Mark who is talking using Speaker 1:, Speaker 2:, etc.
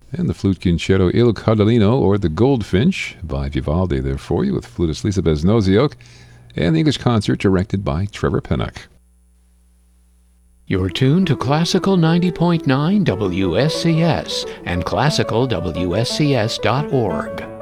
Speaker 1: And the flute concerto Il Cardellino, or the Goldfinch, by Vivaldi there for you, with flutist Lisa Besnosiuk, and the English concert directed by Trevor Pinnock.
Speaker 2: You're tuned to Classical 90.9 WSCS and classicalwscs.org.